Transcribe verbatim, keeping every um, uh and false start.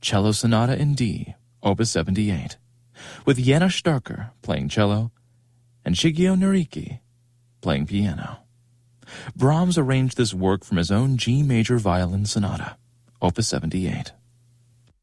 Cello Sonata in D, Opus seventy-eight, with Janos Starker playing cello and Shigeo Noriki playing piano. Brahms arranged this work from his own G major violin sonata, Opus seventy-eight.